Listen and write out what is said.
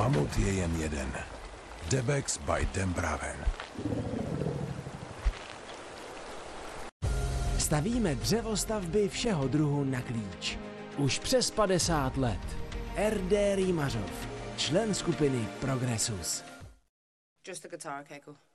Mamut je jen jeden. Debex by Den Braven. Stavíme dřevostavby všeho druhu na klíč. Už přes 50 let. R.D. Rýmařov, člen skupiny Progressus. Just the guitar, Keiko.